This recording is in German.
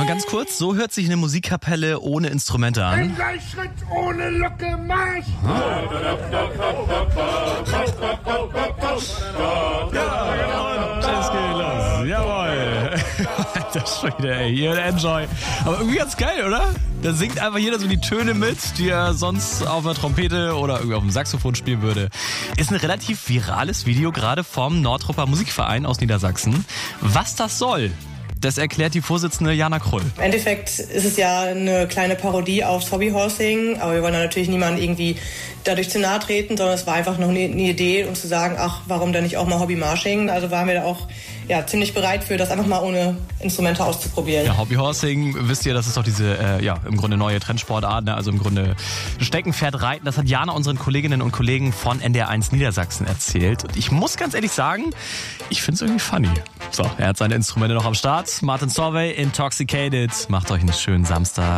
Mal ganz kurz, so hört sich eine Musikkapelle ohne Instrumente an. Ein Gleichschritt ohne Locke, Marsch! Das geht los. Jawohl. Das schon wieder, ey. Hier, enjoy. Aber irgendwie ganz geil, oder? Da singt einfach jeder so die Töne mit, die er sonst auf einer Trompete oder irgendwie auf dem Saxophon spielen würde. Ist ein relativ virales Video, gerade vom Nordtrupper Musikverein aus Niedersachsen. Was das soll, das erklärt die Vorsitzende Jana Krull. Im Endeffekt ist es ja eine kleine Parodie aufs Hobbyhorsing, aber wir wollen da natürlich niemanden irgendwie dadurch zu nahe treten, sondern es war einfach noch eine Idee, uns zu sagen, ach, warum denn nicht auch mal Hobbymarsching? Also waren wir da auch ziemlich bereit für, das einfach mal ohne Instrumente auszuprobieren. Ja, Hobbyhorsing, wisst ihr, das ist doch diese, im Grunde neue Trendsportart, ne? Also im Grunde Steckenpferd reiten. Das hat Jana unseren Kolleginnen und Kollegen von NDR1 Niedersachsen erzählt. Und ich muss ganz ehrlich sagen, ich finde es irgendwie funny. So, er hat seine Instrumente noch am Start. Martin Solveig, Intoxicated. Macht euch einen schönen Samstag.